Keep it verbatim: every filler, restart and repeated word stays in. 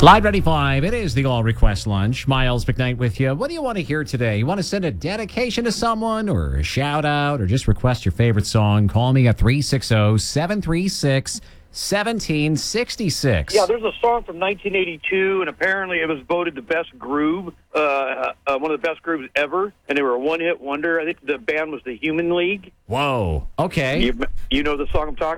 Live ninety-five, it is the All Request Lunch. Miles McKnight with you. What do you want to hear today? You want to send a dedication to someone or a shout out or just request your favorite song? Call me at three six zero, seven three six, one seven six six. Yeah, there's a song from nineteen eighty-two, and apparently it was voted the best groove, uh, uh, one of the best grooves ever, and they were a one-hit wonder. I think the band was the Human League. Whoa. Okay. You, you know the song I'm talking